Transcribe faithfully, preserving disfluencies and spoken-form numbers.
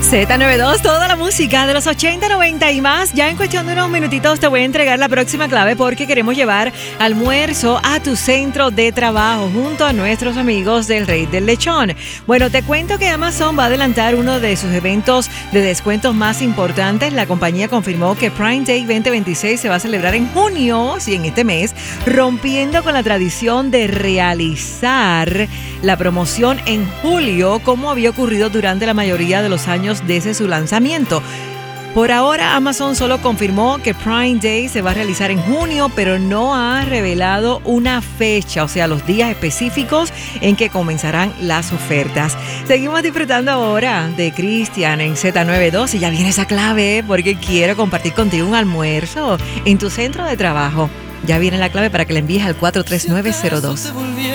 Z noventa y dos, toda la música de los ochenta, noventa y más. Ya en cuestión de unos minutitos te voy a entregar la próxima clave porque queremos llevar almuerzo a tu centro de trabajo junto a nuestros amigos del Rey del Lechón. Bueno, te cuento que Amazon va a adelantar uno de sus eventos de descuentos más importantes. La compañía confirmó que Prime Day veinte veintiséis se va a celebrar en junio, sí, en este mes, rompiendo con la tradición de realizar la promoción en julio, como había ocurrido durante la mayoría de los años desde su lanzamiento. Por ahora, Amazon solo confirmó que Prime Day se va a realizar en junio, pero no ha revelado una fecha, o sea, los días específicos en que comenzarán las ofertas. Seguimos disfrutando ahora de Cristian en Z noventa y dos y ya viene esa clave porque quiero compartir contigo un almuerzo en tu centro de trabajo. Ya viene la clave para que la envíes al cuatro tres nueve cero dos.